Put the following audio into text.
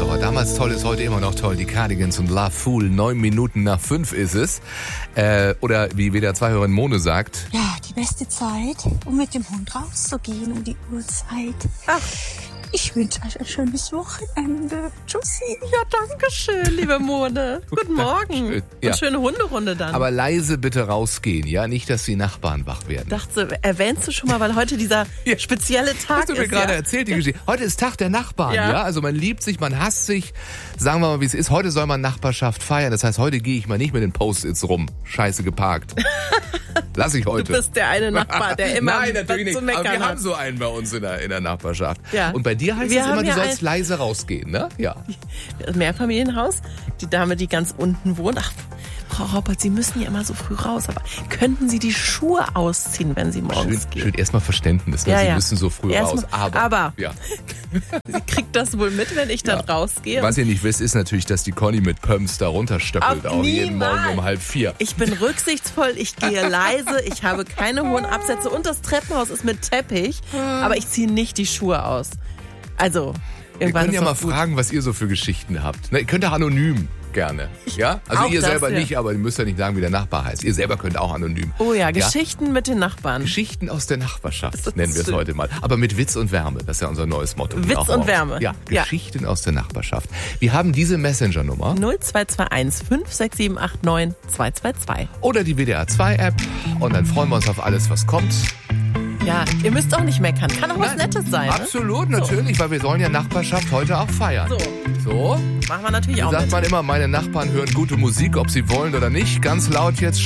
doch. Damals toll ist heute immer noch toll. Die Cardigans und Love Fool. 9 Minuten nach 5 ist es. Oder wie WDR 2-Hörerin Mone sagt. Ja, die beste Zeit, um mit dem Hund rauszugehen um die Uhrzeit. Ach. Ich wünsche euch ein schönes Wochenende. Tschüssi. Ja, danke schön, liebe Mone. Guten Morgen. Ja. Und schöne Hunderunde dann. Aber leise bitte rausgehen, ja? Nicht, dass die Nachbarn wach werden. Erwähnst du schon mal, weil heute dieser spezielle Tag Hast du mir ist, gerade erzählt, die Geschichte. Heute ist Tag der Nachbarn, ja? Also man liebt sich, man hasst sich. Sagen wir mal, wie es ist. Heute soll man Nachbarschaft feiern. Das heißt, heute gehe ich mal nicht mit den Post-its rum. Scheiße geparkt. Lass ich heute. Du bist der eine Nachbar, der immer Nein, natürlich was zu nicht. Aber meckern wir hat. haben so einen bei uns in der Nachbarschaft. Ja. Und bei dir heißt Wir es haben immer, du ja sollst leise rausgehen, ne? Ja. Mehrfamilienhaus, die Dame, die ganz unten wohnt. Ach, Frau Raupert, Sie müssen ja immer so früh raus, aber könnten Sie die Schuhe ausziehen, wenn Sie morgens gehen? Schön erstmal Verständnis, ne? Sie müssen so früh raus. Aber ja. Sie kriegt das wohl mit, wenn ich dann rausgehe. Was ihr nicht wisst, ist natürlich, dass die Conny mit Pumps da runterstöppelt, auch jeden Morgen um 3:30. Ich bin rücksichtsvoll, ich gehe leise, ich habe keine hohen Absätze und das Treppenhaus ist mit Teppich, aber ich ziehe nicht die Schuhe aus. Also, Wir irgendwann können ja ist mal doch gut. fragen, was ihr so für Geschichten habt. Ne, ihr könnt auch anonym gerne. Ja? Also Auch ihr das, selber ja. nicht, aber ihr müsst ja nicht sagen, wie der Nachbar heißt. Ihr selber könnt auch anonym. Oh ja, Geschichten mit den Nachbarn. Geschichten aus der Nachbarschaft, Das nennen wir es stimmt. heute mal. Aber mit Witz und Wärme, das ist ja unser neues Motto. Witz Auch und morgens. Wärme. Ja, Ja. Geschichten aus der Nachbarschaft. Wir haben diese Messenger-Nummer 0221 56789 222. oder die WDR 2-App und dann freuen wir uns auf alles, was kommt. Ja, ihr müsst auch nicht meckern. Kann auch was Nettes sein. Ne? Absolut, natürlich, weil wir sollen ja Nachbarschaft heute auch feiern. So, So? machen wir natürlich auch Sagt mit. man immer, meine Nachbarn hören gute Musik, ob sie wollen oder nicht. Ganz laut jetzt